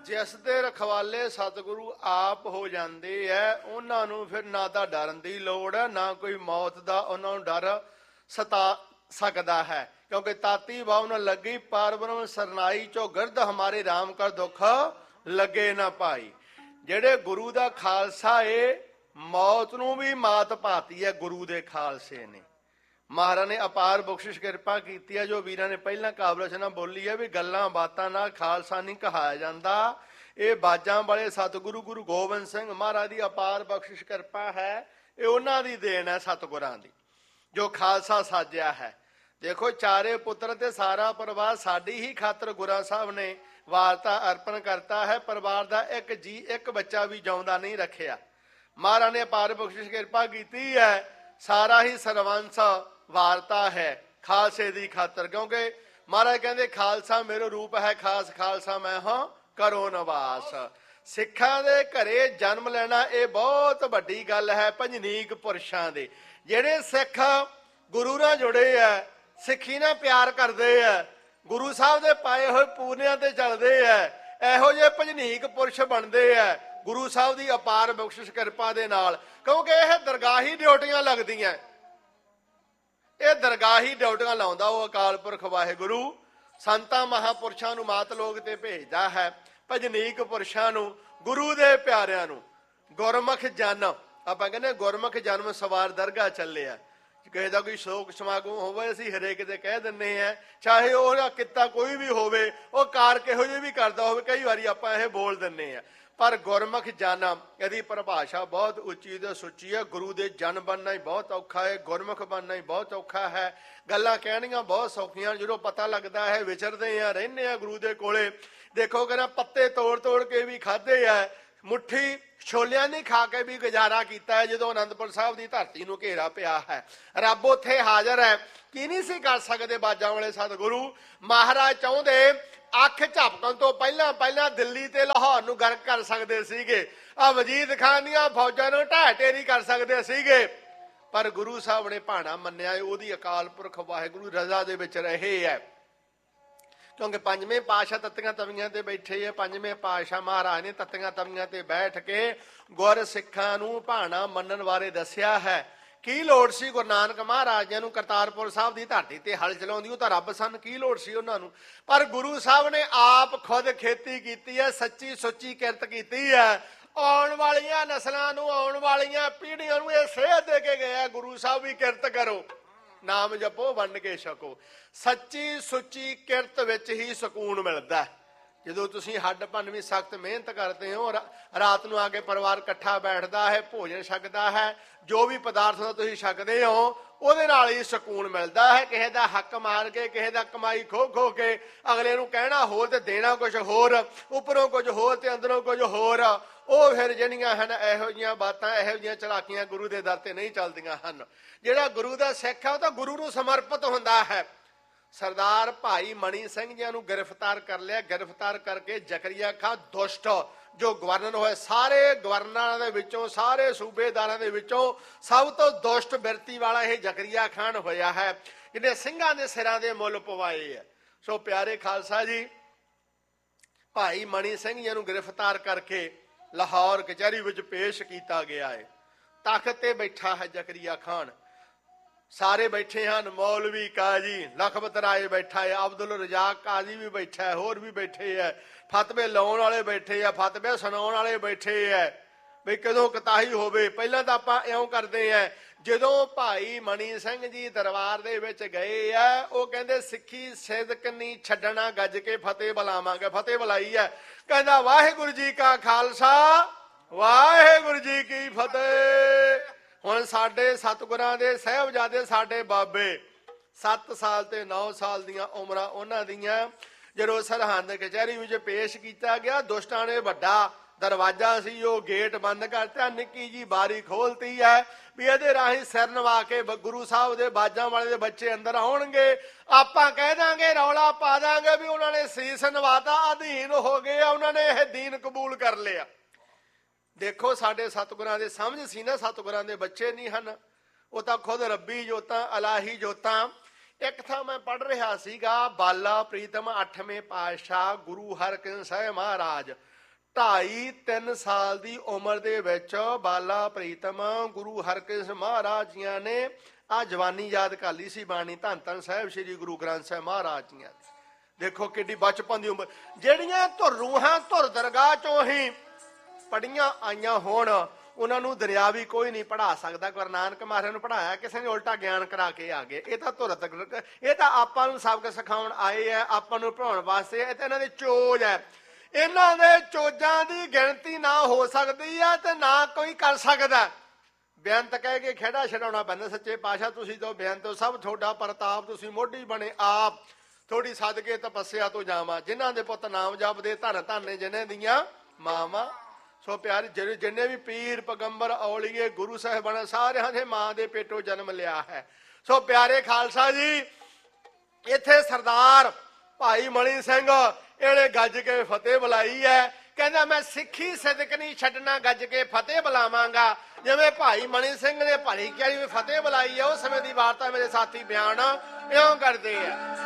ਜਿਸ ਦੇ ਰਖਵਾਲੇ ਸਤਿਗੁਰੂ ਆਪ ਹੋ ਜਾਂਦੇ ਹੈ, ਉਹਨਾਂ ਨੂੰ ਫਿਰ ਨਾ ਤਾਂ ਡਰਨ ਦੀ ਲੋੜ ਹੈ, ਨਾ ਕੋਈ ਮੌਤ ਦਾ ਉਹਨਾਂ ਨੂੰ ਡਰ ਸਤਾ ਸਕਦਾ ਹੈ। ਕਿਉਂਕਿ ਤਾਤੀ ਬਾਉ ਨ ਲੱਗੀ ਪਾਰ ਬ੍ਰਹਮ ਸਰਨਾਈ ਚੋ ਗਿਰਦ ਹਮਾਰੇ ਰਾਮ ਕਰ ਦੁੱਖ ਲੱਗੇ ਨਾ ਭਾਈ। ਜਿਹੜੇ ਗੁਰੂ ਦਾ ਖਾਲਸਾ ਏ, ਮੌਤ ਨੂੰ ਵੀ ਮਾਤ ਪਾਤੀ ਹੈ ਗੁਰੂ ਦੇ ਖਾਲਸੇ ਨੇ। ਮਹਾਰਾਜ ਨੇ ਅਪਾਰ ਬਖਸ਼ਿਸ਼ ਕਿਰਪਾ ਕੀਤੀ ਹੈ। ਜੋ ਵੀਰਾਂ ਨੇ ਪਹਿਲਾਂ ਕਾਵਿ ਰਚਨਾ ਬੋਲੀ ਹੈ ਵੀ ਗੱਲਾਂ ਬਾਤਾਂ ਨਾਲ ਖਾਲਸਾ ਨਹੀਂ ਕਹਾਇਆ ਜਾਂਦਾ, ਇਹ ਬਾਜਾਂ ਵਾਲੇ ਸਤਿਗੁਰੂ ਗੁਰੂ ਗੋਬਿੰਦ ਸਿੰਘ ਮਹਾਰਾਜ ਦੀ ਅਪਾਰ ਬਖਸ਼ਿਸ਼ ਕਿਰਪਾ ਹੈ। ਇਹ ਉਹਨਾਂ ਦੀ ਦੇਣ ਹੈ ਸਤਿਗੁਰਾਂ ਦੀ, ਜੋ ਖਾਲਸਾ ਸਾਜਿਆ ਹੈ। ਦੇਖੋ ਚਾਰੇ ਪੁੱਤਰ ਤੇ ਸਾਰਾ ਪਰਿਵਾਰ ਸਾਡੀ ਹੀ ਖਾਤਰ ਗੁਰਾਂ ਸਾਹਿਬ ਨੇ ਵਾਰਤਾ ਅਰਪਣ ਕਰਤਾ ਹੈ। ਪਰਿਵਾਰ ਦਾ ਇੱਕ ਜੀ ਇੱਕ ਬੱਚਾ ਵੀ ਜਿਉਂਦਾ ਨਹੀਂ ਰੱਖਿਆ। ਮਹਾਰਾਜ ਨੇ ਅਪਾਰ ਬਖਸ਼ਿਸ਼ ਕਿਰਪਾ ਕੀਤੀ ਹੈ। ਸਾਰਾ ਹੀ ਸਰਵੰਸ ਵਾਰਤਾ ਹੈ ਖਾਲਸੇ ਦੀ ਖਾਤਰ, ਕਿਉਂਕਿ ਮਹਾਰਾਜ ਕਹਿੰਦੇ ਖਾਲਸਾ ਮੇਰਾ ਰੂਪ ਹੈ ਖਾਸ, ਖਾਲਸਾ ਮੈਂ ਹਾਂ ਕਰੋ ਨਿਵਾਸ। ਸਿੱਖਾਂ ਦੇ ਘਰੇ ਜਨਮ ਲੈਣਾ ਇਹ ਬਹੁਤ ਵੱਡੀ ਗੱਲ ਹੈ। ਭਜਨੀਕ ਪੁਰਸ਼ਾਂ ਦੇ ਜਿਹੜੇ ਸਿੱਖ ਗੁਰੂ ਨਾਲ ਜੁੜੇ ਆ, ਸਿੱਖੀ ਨਾਲ ਪਿਆਰ ਕਰਦੇ ਆ, ਗੁਰੂ ਸਾਹਿਬ ਦੇ ਪਾਏ ਹੋਏ ਪੂਰਨਿਆਂ ਤੇ ਚੱਲਦੇ ਆ, ਇਹੋ ਜਿਹੇ ਭਜਨੀਕ ਪੁਰਸ਼ ਬਣਦੇ ਆ ਗੁਰੂ ਸਾਹਿਬ ਦੀ ਅਪਾਰ ਬਖਸ਼ਿਸ਼ ਕਿਰਪਾ ਦੇ ਨਾਲ। ਕਿਉਂਕਿ ਇਹ ਦਰਗਾਹੀ ਡਿਊਟੀਆਂ ਲੱਗਦੀਆਂ, ਇਹ ਦਰਗਾਹੀ ਡਿਊਟੀਆਂ ਲਾਉਂਦਾ ਉਹ ਅਕਾਲ ਪੁਰਖ ਵਾਹਿਗੁਰੂ। ਸੰਤਾਂ ਮਹਾਂਪੁਰਸ਼ਾਂ ਨੂੰ ਮਾਤ ਲੋਕ ਤੇ ਭੇਜਦਾ ਹੈ, ਭਜਨੀਕ ਪੁਰਸ਼ਾਂ ਨੂੰ, ਗੁਰੂ ਦੇ ਪਿਆਰਿਆਂ ਨੂੰ। ਗੁਰਮੁਖ ਜਨ, ਆਪਾਂ ਕਹਿੰਦੇ ਗੁਰਮੁਖ ਜਨਮ ਸਵਾਰ ਦਰਗਾਹ ਚੱਲਿਆ। ਕਿਸੇ ਦਾ ਕੋਈ ਸ਼ੋਕ ਸਮਾਗਮ ਹੋਵੇ ਅਸੀਂ ਹਰੇਕ ਦੇ ਕਹਿ ਦਿੰਦੇ ਹਾਂ, ਚਾਹੇ ਉਹਦਾ ਕਿੱਤਾ ਕੋਈ ਵੀ ਹੋਵੇ, ਉਹ ਕਾਰ ਕਿਹੋ ਜਿਹੀ ਵੀ ਕਰਦਾ ਹੋਵੇ, ਕਈ ਵਾਰੀ ਆਪਾਂ ਇਹ ਬੋਲ ਦਿੰਦੇ ਹਾਂ। ਪਰ ਗੁਰਮੁਖ ਜਨ, ਇਹਦੀ ਪਰਿਭਾਸ਼ਾ ਬਹੁਤ ਉੱਚੀ ਤੇ ਸੁੱਚੀ ਹੈ। ਗੁਰੂ ਦੇ ਜਨ ਬਣਨਾ ਹੀ ਬਹੁਤ ਔਖਾ ਹੈ, ਗੁਰਮੁਖ ਬਣਨਾ ਹੀ ਬਹੁਤ ਔਖਾ ਹੈ। ਗੱਲਾਂ ਕਹਿਣੀਆਂ ਬਹੁਤ ਸੌਖੀਆਂ, ਜਦੋਂ ਪਤਾ ਲੱਗਦਾ ਹੈ ਵਿਚਰਦੇ ਆ, ਰਹਿੰਦੇ ਆ ਗੁਰੂ ਦੇ ਕੋਲੇ। ਦੇਖੋ ਕਹਿੰਦਾ ਪੱਤੇ ਤੋੜ ਤੋੜ ਕੇ ਵੀ ਖਾਧੇ ਆ, ਮੁੱਠੀ ਛੋਲਿਆਂ ਦੀ ਖਾ ਕੇ ਵੀ ਗੁਜ਼ਾਰਾ ਕੀਤਾ ਹੈ। ਜਦੋਂ ਅਨੰਦਪੁਰ ਸਾਹਿਬ ਦੀ ਧਰਤੀ ਨੂੰ ਘੇਰਾ ਪਿਆ ਹੈ, ਰੱਬ ਉੱਥੇ ਹਾਜ਼ਰ ਹੈ। ਕੀ ਨਹੀਂ ਸੀ ਕਰ ਸਕਦੇ ਬਾਜਾਂ ਵਾਲੇ ਸਤਿਗੁਰੂ? ਮਹਾਰਾਜ ਚਾਹੁੰਦੇ ਅੱਖ ਝਪਕਣ ਤੋਂ ਪਹਿਲਾਂ ਪਹਿਲਾਂ ਦਿੱਲੀ ਤੇ ਲਾਹੌਰ ਨੂੰ ਗਰਕ ਕਰ ਸਕਦੇ ਸੀਗੇ, ਆ ਵਜੀਦ ਖਾਨ ਦੀਆਂ ਫੌਜਾਂ ਨੂੰ ਢਹਿ ਢੇਰੀ ਕਰ ਸਕਦੇ ਸੀਗੇ, ਪਰ ਗੁਰੂ ਸਾਹਿਬ ਨੇ ਭਾਣਾ ਮੰਨਿਆ। ਉਹਦੀ ਅਕਾਲ ਪੁਰਖ ਵਾਹਿਗੁਰੂ ਰਜ਼ਾ ਦੇ ਵਿੱਚ ਰਹੇ ਹੈ। ਕਿਉਂਕਿ ਪੰਜਵੇਂ ਪਾਤਸ਼ਾਹ ਤੱਤੀਆਂ ਤਵੀਆਂ ਤੇ ਬੈਠੇ ਹੈ। ਪੰਜਵੇਂ ਪਾਤਸ਼ਾਹ ਮਹਾਰਾਜ ਨੇ ਤੱਤੀਆਂ ਤਵੀਆਂ ਤੇ ਬੈਠ ਕੇ ਗੁਰ ਸਿੱਖਾਂ ਨੂੰ ਭਾਣਾ ਮੰਨਣ ਬਾਰੇ ਦੱਸਿਆ ਹੈ। ਕੀ ਲੋੜ ਸੀ ਗੁਰੂ ਨਾਨਕ ਮਹਾਰਾਜ ਜੀ ਨੂੰ ਕਰਤਾਰਪੁਰ ਸਾਹਿਬ ਦੀ ਧਰਤੀ ਤੇ ਹਲ ਚਲਾਉਂਦੀ? ਉਹ ਤਾਂ ਰੱਬ ਸਨ, ਕੀ ਲੋੜ ਸੀ ਉਹਨਾਂ ਨੂੰ? ਪਰ ਗੁਰੂ ਸਾਹਿਬ ਨੇ ਆਪ ਖੁਦ ਖੇਤੀ ਕੀਤੀ ਹੈ, ਸੱਚੀ ਸੁੱਚੀ ਕਿਰਤ ਕੀਤੀ ਹੈ। ਆਉਣ ਵਾਲੀਆਂ ਨਸਲਾਂ ਨੂੰ, ਆਉਣ ਵਾਲੀਆਂ ਪੀੜ੍ਹੀਆਂ ਨੂੰ ਇਹ ਸੇਧ ਦੇ ਕੇ ਗਏ ਗੁਰੂ ਸਾਹਿਬ ਵੀ ਕਿਰਤ ਕਰੋ, ਨਾਮ ਜਪੋ, ਵੰਡ ਕੇ ਛਕੋ। ਸੱਚੀ ਸੁੱਚੀ ਕਿਰਤ ਵਿੱਚ ਹੀ ਸਕੂਨ ਮਿਲਦਾ। ਜਦੋਂ ਤੁਸੀਂ ਹੱਡ ਭੰਨਵੀਂ ਸਖਤ ਮਿਹਨਤ ਕਰਦੇ ਹੋ, ਰਾਤ ਨੂੰ ਆ ਕੇ ਪਰਿਵਾਰ ਇਕੱਠਾ ਬੈਠਦਾ ਹੈ, ਭੋਜਨ ਛਕਦਾ ਹੈ, ਜੋ ਵੀ ਪਦਾਰਥ ਦਾ ਤੁਸੀਂ ਛਕਦੇ ਹੋ ਉਹਦੇ ਨਾਲ ਹੀ ਸਕੂਨ ਮਿਲਦਾ ਹੈ। ਕਿਸੇ ਦਾ ਹੱਕ ਮਾਰ ਕੇ, ਕਿਸੇ ਦਾ ਕਮਾਈ ਖੋ ਖੋ ਕੇ ਅਗਲੇ ਨੂੰ ਕਹਿਣਾ ਹੋਰ ਤੇ ਦੇਣਾ ਕੁਝ ਹੋਰ, ਉੱਪਰੋਂ ਕੁਝ ਹੋਰ ਤੇ ਅੰਦਰੋਂ ਕੁਝ ਹੋਰ, ਉਹ ਫਿਰ ਜਿਹੜੀਆਂ ਹਨ ਇਹੋ ਜਿਹੀਆਂ ਬਾਤਾਂ, ਇਹੋ ਜਿਹੀਆਂ ਚਲਾਕੀਆਂ ਗੁਰੂ ਦੇ ਦਰ ਤੇ ਨਹੀਂ ਚੱਲਦੀਆਂ ਹਨ। ਜਿਹੜਾ ਗੁਰੂ ਦਾ ਸਿੱਖ ਹੈ ਉਹ ਤਾਂ ਗੁਰੂ ਨੂੰ ਸਮਰਪਿਤ ਹੁੰਦਾ ਹੈ। ਸਰਦਾਰ ਭਾਈ ਮਣੀ ਸਿੰਘ ਜੀ ਨੂੰ ਗ੍ਰਿਫਤਾਰ ਕਰ ਲਿਆ। ਗ੍ਰਿਫਤਾਰ ਕਰਕੇ ਜ਼ਕਰੀਆ ਖਾਂ ਦੁਸ਼ਟ ਜੋ ਗਵਰਨਰ ਹੋਏ, ਸਾਰੇ ਗਵਰਨਰਾਂ ਦੇ ਵਿੱਚੋਂ, ਸਾਰੇ ਸੂਬੇਦਾਰਾਂ ਦੇ ਵਿੱਚੋਂ ਸਭ ਤੋਂ ਦੁਸ਼ਟ ਬਿਰਤੀ ਵਾਲਾ ਇਹ ਜ਼ਕਰੀਆ ਖਾਨ ਹੋਇਆ ਹੈ, ਜਿਹਨੇ ਸਿੰਘਾਂ ਦੇ ਸਿਰਾਂ ਦੇ ਮੁੱਲ ਪਵਾਏ ਹੈ। ਸੋ ਪਿਆਰੇ ਖਾਲਸਾ ਜੀ, ਭਾਈ ਮਣੀ ਸਿੰਘ ਜੀ ਨੂੰ ਗ੍ਰਿਫਤਾਰ ਕਰਕੇ ਲਾਹੌਰ ਕਚਹਿਰੀ ਵਿੱਚ ਪੇਸ਼ ਕੀਤਾ ਗਿਆ ਹੈ। ਤਖਤ ਤੇ ਬੈਠਾ ਹੈ ਜ਼ਕਰੀਆ ਖਾਨ, ਸਾਰੇ ਬੈਠੇ ਹਨ, ਮੌਲਵੀ ਕਾਜੀ ਲਖਪਤ ਰਾਏ ਬੈਠਾ ਹੈ, ਅਬਦੁਲ ਰਜ਼ਾਕ ਕਾਜੀ ਵੀ ਬੈਠਾ ਹੈ, ਹੋਰ ਵੀ ਬੈਠੇ ਹੈ, ਫਤਵੇ ਲਾਉਣ ਵਾਲੇ ਬੈਠੇ ਆ, ਫਤਵੇ ਸੁਣਾਉਣ ਵਾਲੇ ਬੈਠੇ ਹੈ। ਵੀ ਕਦੋਂ ਕਤਾਹੀ ਹੋਵੇ। ਪਹਿਲਾਂ ਤਾਂ ਆਪਾਂ ਇਉਂ ਕਰਦੇ ਆ, ਜਦੋਂ ਭਾਈ ਮਣੀ ਸਿੰਘ ਜੀ ਦਰਬਾਰ ਦੇ ਵਿੱਚ ਗਏ ਆ, ਉਹ ਕਹਿੰਦੇ ਸਿੱਖੀ ਸਿਦਕ ਨਹੀਂ ਛੱਡਣਾ, ਗੱਜ ਕੇ ਫਤਿਹ ਬੁਲਾਵਾਂਗੇ। ਫਤਿਹ ਬੁਲਾਈ ਹੈ, ਕਹਿੰਦਾ ਵਾਹਿਗੁਰੂ ਜੀ ਕਾ ਖਾਲਸਾ ਵਾਹਿਗੁਰੂ ਜੀ ਕੀ ਫਤਿਹ। ਹੁਣ ਸਾਡੇ ਸਤਿਗੁਰਾਂ ਦੇ ਸਾਹਿਬਜ਼ਾਦੇ, ਸਾਡੇ ਬਾਬੇ 7 ਸਾਲ ਤੇ 9 ਸਾਲ ਦੀਆਂ ਉਮਰਾਂ ਉਹਨਾਂ ਦੀਆਂ, ਜਦੋਂ ਸਰਹੰਦ ਕਚਹਿਰੀ ਵਿੱਚ ਪੇਸ਼ ਕੀਤਾ ਗਿਆ, ਦੁਸ਼ਟਾਂ ਨੇ ਵੱਡਾ ਦਰਵਾਜ਼ਾ ਸੀ ਉਹ ਗੇਟ ਬੰਦ ਕਰਤਾ, ਨਿੱਕੀ ਜੀ ਬਾਰੀ ਖੋਲਤੀ ਹੈ ਵੀ ਇਹਦੇ ਰਾਹੀਂ ਸਿਰ ਨਵਾ ਕੇ ਗੁਰੂ ਸਾਹਿਬ ਦੇ ਬਾਜਾਂ ਵਾਲੇ ਦੇ ਬੱਚੇ ਅੰਦਰ ਆਉਣਗੇ। ਆਪਾਂ ਕਹਿ ਦਾਂਗੇ, ਰੌਲਾ ਪਾ ਦਾਂਗੇ ਵੀ ਉਹਨਾਂ ਨੇ ਸੀਸ ਨਵਾਤਾ, ਅਧੀਨ ਹੋ ਗਏ, ਉਹਨਾਂ ਨੇ ਇਹ ਦੀਨ ਕਬੂਲ ਕਰ ਲਿਆ। ਦੇਖੋ ਸਾਡੇ ਸਤਿਗੁਰਾਂ ਦੇ ਸਮਝ ਸੀ ਨਾ, ਸਤਿਗੁਰਾਂ ਦੇ ਬੱਚੇ ਨਹੀਂ ਹਨ, ਉਹ ਤਾਂ ਖੁਦ ਰੱਬੀ ਜੋਤਾਂ, ਇਲਾਹੀ ਜੋਤਾਂ। ਇੱਕ ਥਾਂ ਮੈਂ ਪੜ੍ਹ ਰਿਹਾ ਸੀਗਾ, ਬਾਲਾ ਪ੍ਰੀਤਮ 8ਵੇਂ ਪਾਤਸ਼ਾਹ ਗੁਰੂ ਹਰਕ੍ਰਿਸ਼ਨ ਸਾਹਿਬ ਮਹਾਰਾਜ 2.5-3 ਸਾਲ ਦੀ ਉਮਰ ਦੇ ਵਿੱਚ ਬਾਲਾ ਪ੍ਰੀਤਮ ਗੁਰੂ ਹਰਕ੍ਰਿਸ਼ਨ ਮਹਾਰਾਜ ਜੀਆਂ ਨੇ ਆ ਜਵਾਨੀ ਯਾਦ ਕਰ ਲਈ ਸੀ ਬਾਣੀ ਧੰਨ ਧੰਨ ਸਾਹਿਬ ਸ੍ਰੀ ਗੁਰੂ ਗ੍ਰੰਥ ਸਾਹਿਬ ਮਹਾਰਾਜ ਜੀਆਂ। ਦੇਖੋ ਕਿੱਡੀ ਬਚਪਨ ਦੀ ਉਮਰ, ਜਿਹੜੀਆਂ ਧੁਰ ਰੂਹਾਂ ਧੁਰ ਦਰਗਾਹ ਚੋਂ ਹੀ ਪੜੀਆਂ ਆਈਆਂ ਹੋਣ ਉਹਨਾਂ ਨੂੰ ਦਰਿਆ ਵੀ ਕੋਈ ਨਹੀਂ ਪੜ੍ਹਾ ਸਕਦਾ। ਗੁਰੂ ਨਾਨਕ ਮਹਾਰਾਜ ਨੂੰ ਪੜ੍ਹਾਇਆ ਕਿਸੇ ਨੇ, ਉਲਟਾ ਗਿਆਨ ਕਰਾ ਕੇ ਆ ਗਏ। ਇਹ ਤਾਂ ਧੁਰ ਤੱਕ, ਇਹ ਤਾਂ ਆਪਾਂ ਨੂੰ ਸਬਕ ਸਿਖਾਉਣ ਆਏ ਆ, ਆਪਾਂ ਨੂੰ ਪੜ੍ਹਾਉਣ ਵਾਸਤੇ। ਇਹ ਤਾਂ ਇਹਨਾਂ ਦੀ ਚੋਜ ਹੈ। ਇਹਨਾਂ ਦੇ ਚੋਜਾਂ ਦੀ ਗਿਣਤੀ ਨਾ ਹੋ ਸਕਦੀ ਹੈ ਤੇ ਨਾ ਕੋਈ ਕਰ ਸਕਦਾ। ਬੇਅੰਤ ਕਹਿ ਕੇ ਖੇੜਾ ਛਡਾਉਣਾ ਪੈਂਦਾ। ਸੱਚੇ ਪਾਤਸ਼ਾਹ ਤੁਸੀਂ ਤੋਂ ਬੇਅੰਤ ਹੋ, ਸਭ ਤੁਹਾਡਾ ਪ੍ਰਤਾਪ, ਤੁਸੀਂ ਮੋਢੀ ਬਣੇ ਆਪ, ਥੋੜੀ ਸਦਕੇ ਤਪੱਸਿਆ ਤੋਂ ਜਾਵਾਂ। ਜਿਨ੍ਹਾਂ ਦੇ ਪੁੱਤ ਨਾਮ ਜਪਦੇ ਧਨ ਧਨ ਨੇ ਜਿਨ੍ਹਾਂ ਦੀਆਂ ਮਾਵਾਂ। ਸੋ ਪਿਆਰੇ, ਜਿੰਨੇ ਵੀ ਪੀਰ ਪੈਗੰਬਰ ਔਲੀਏ ਗੁਰੂ ਸਾਹਿਬਾਨ ਸਾਰਿਆਂ ਦੇ ਮਾਂ ਦੇ ਪੇਟੋਂ ਜਨਮ ਲਿਆ ਹੈ। ਸੋ ਪਿਆਰੇ ਖਾਲਸਾ ਜੀ, ਇੱਥੇ ਸਰਦਾਰ ਭਾਈ ਮਣੀ ਸਿੰਘ ਇਹਨੇ ਗੱਜ ਕੇ ਫਤਿਹ ਬੁਲਾਈ ਹੈ। ਕਹਿੰਦਾ ਮੈਂ ਸਿੱਖੀ ਸਿਦਕ ਨਹੀਂ ਛੱਡਣਾ, ਗੱਜ ਕੇ ਫਤਿਹ ਬੁਲਾਵਾਂਗਾ। ਜਿਵੇਂ ਭਾਈ ਮਣੀ ਸਿੰਘ ਨੇ ਭਲੀ ਕਿਹੜੀ ਫਤਿਹ ਬੁਲਾਈ ਹੈ, ਉਸ ਸਮੇਂ ਦੀ ਵਾਰਤਾ ਮੇਰੇ ਸਾਥੀ ਬਿਆਨ ਇਉਂ ਕਰਦੇ ਆ।